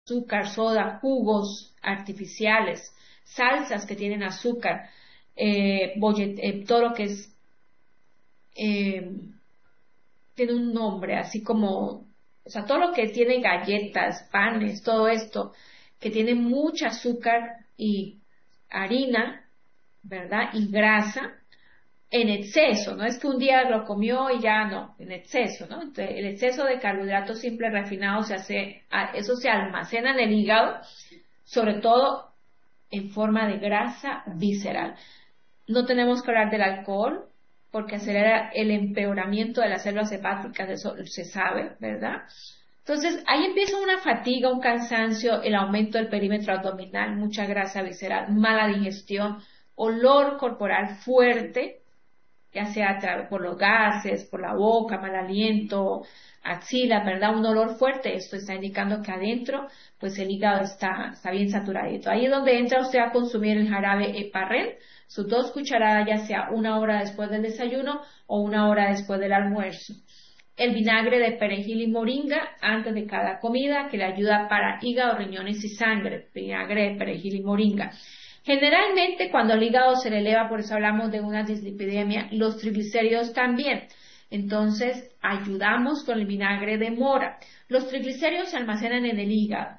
azúcar, soda, jugos artificiales, salsas que tienen azúcar, todo lo que es, eh, tiene un nombre, así como, o sea, todo lo que tiene galletas, panes, todo esto, que tiene mucha azúcar y harina, ¿verdad? Y grasa en exceso, no es que un día lo comió y ya no, en exceso, ¿no? Entonces, el exceso de carbohidratos simples refinados eso se almacena en el hígado, sobre todo en forma de grasa visceral. No tenemos que hablar del alcohol, porque acelera el empeoramiento de las células hepáticas, eso se sabe, ¿verdad? Entonces, ahí empieza una fatiga, un cansancio, el aumento del perímetro abdominal, mucha grasa visceral, mala digestión, olor corporal fuerte, ya sea por los gases, por la boca, mal aliento, axila, ¿verdad? Un olor fuerte, esto está indicando que adentro, pues el hígado está bien saturadito. Ahí es donde entra usted a consumir el jarabe Heparrin, sus 2 cucharadas, ya sea 1 hora después del desayuno o 1 hora después del almuerzo. El vinagre de perejil y moringa antes de cada comida, que le ayuda para hígado, riñones y sangre. Vinagre de perejil y moringa. Generalmente cuando el hígado se le eleva, por eso hablamos de una dislipidemia, los triglicéridos también. Entonces ayudamos con el vinagre de mora. Los triglicéridos se almacenan en el hígado.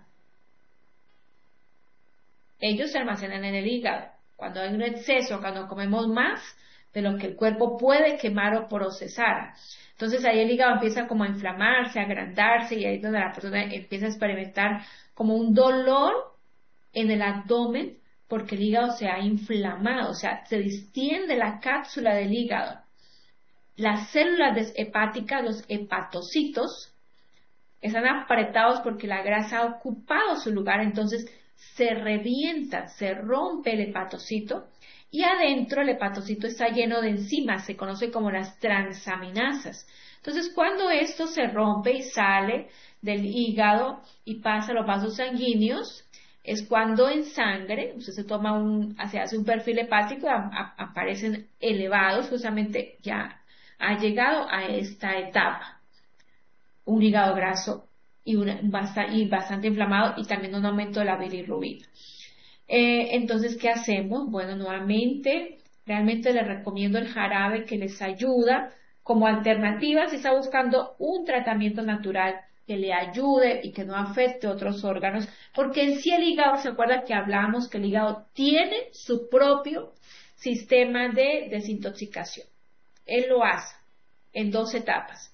Ellos se almacenan en el hígado. Cuando hay un exceso, cuando comemos más de lo que el cuerpo puede quemar o procesar. Entonces ahí el hígado empieza como a inflamarse, a agrandarse, y ahí es donde la persona empieza a experimentar como un dolor en el abdomen, porque el hígado se ha inflamado, o sea, se distiende la cápsula del hígado. Las células hepáticas, los hepatocitos, están apretados porque la grasa ha ocupado su lugar, entonces se revienta, se rompe el hepatocito, y adentro el hepatocito está lleno de enzimas, se conoce como las transaminasas. Entonces, cuando esto se rompe y sale del hígado y pasa a los vasos sanguíneos, es cuando en sangre, usted se hace un perfil hepático, aparecen elevados, justamente ya ha llegado a esta etapa. Un hígado graso y bastante inflamado, y también un aumento de la bilirrubina. Entonces, ¿qué hacemos? Bueno, nuevamente, realmente les recomiendo el jarabe, que les ayuda como alternativa si está buscando un tratamiento natural que le ayude y que no afecte otros órganos, porque en sí el hígado, ¿se acuerda que hablamos que el hígado tiene su propio sistema de desintoxicación? Él lo hace en 2 etapas.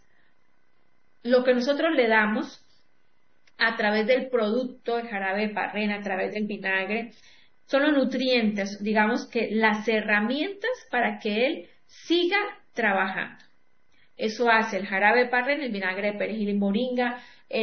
Lo que nosotros le damos a través del producto, el jarabe Heparrin, a través del vinagre, son los nutrientes, digamos que las herramientas para que él siga trabajando. Eso hace el jarabe Heparrin, el vinagre de perejil y moringa,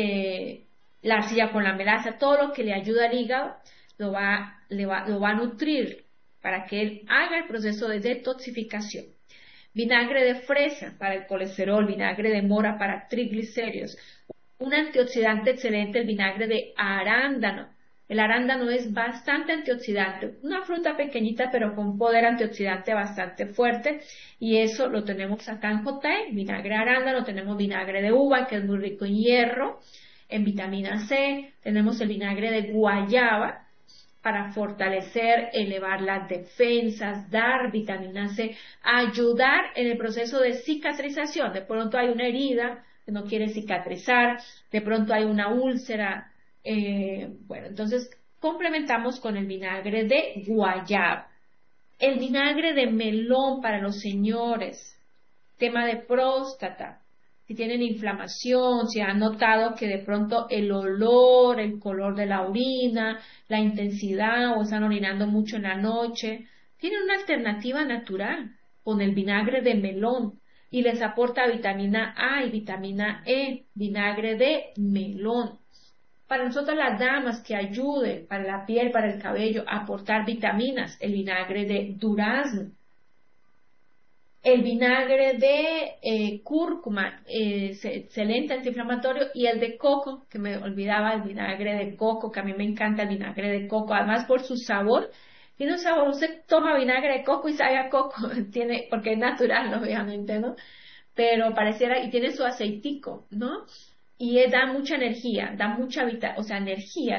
la arcilla con la melaza, todo lo que le ayuda al hígado lo va a nutrir para que él haga el proceso de detoxificación. Vinagre de fresa para el colesterol, vinagre de mora para triglicéridos. Un antioxidante excelente, el vinagre de arándano. El arándano es bastante antioxidante, una fruta pequeñita pero con poder antioxidante bastante fuerte, y eso lo tenemos acá en JE, vinagre de arándano. Tenemos vinagre de uva, que es muy rico en hierro, en vitamina C. Tenemos el vinagre de guayaba para fortalecer, elevar las defensas, dar vitamina C, ayudar en el proceso de cicatrización. De pronto hay una herida que no quiere cicatrizar, de pronto hay una úlcera. Bueno, entonces complementamos con el vinagre de guayaba. El vinagre de melón para los señores, tema de próstata, si tienen inflamación, si han notado que de pronto el olor, el color de la orina, la intensidad, o están orinando mucho en la noche, tienen una alternativa natural con el vinagre de melón, y les aporta vitamina A y vitamina E, vinagre de melón. Para nosotros las damas, que ayude para la piel, para el cabello, a aportar vitaminas, el vinagre de durazno. El vinagre de cúrcuma, excelente antiinflamatorio, y el de coco, que me olvidaba, el vinagre de coco, que a mí me encanta el vinagre de coco, además por su sabor. Tiene un sabor, usted toma vinagre de coco y sabe a coco, porque es natural, obviamente, ¿no? Pero pareciera, y tiene su aceitico, ¿no? Y da mucha energía, da mucha energía.